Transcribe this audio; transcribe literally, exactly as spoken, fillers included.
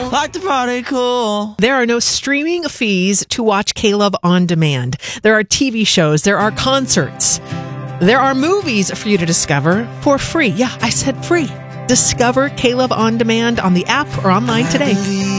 Like the party cool. There are no streaming fees to watch K-Love on demand. There are T V shows. There are concerts. There are movies for you to discover for free. Yeah, I said free. Discover K-Love on demand on the app or online today.